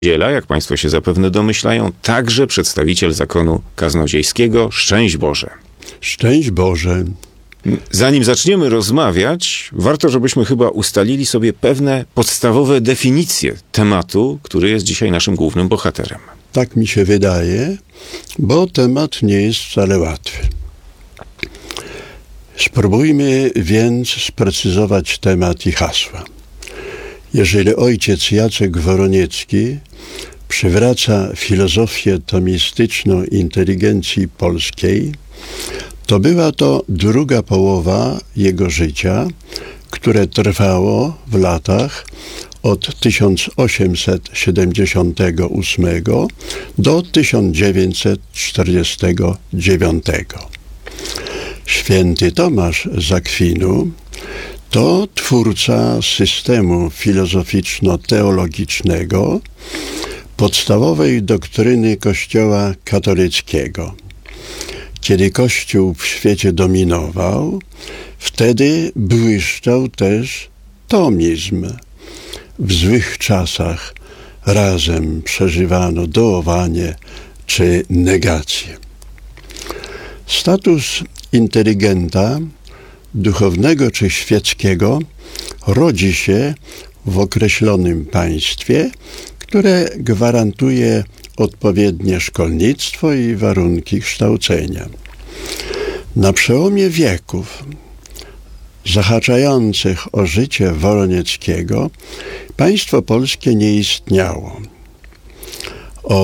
Niedziela, jak państwo się zapewne domyślają, także przedstawiciel zakonu kaznodziejskiego. Szczęść Boże. Szczęść Boże. Zanim zaczniemy rozmawiać, warto, żebyśmy chyba ustalili sobie pewne podstawowe definicje tematu, który jest dzisiaj naszym głównym bohaterem. Tak mi się wydaje, bo temat nie jest wcale łatwy. Spróbujmy więc sprecyzować temat i hasła. Jeżeli ojciec Jacek Woroniecki przywraca filozofię tomistyczną inteligencji polskiej, to była to druga połowa jego życia, które trwało w latach od 1878 do 1949. Święty Tomasz z Akwinu to twórca systemu filozoficzno-teologicznego, podstawowej doktryny Kościoła katolickiego. Kiedy Kościół w świecie dominował, wtedy błyszczał też tomizm. W złych czasach razem przeżywano dołowanie czy negację. Status inteligenta, duchownego czy świeckiego, rodzi się w określonym państwie, które gwarantuje odpowiednie szkolnictwo i warunki kształcenia. Na przełomie wieków zahaczających o życie Woronieckiego państwo polskie nie istniało.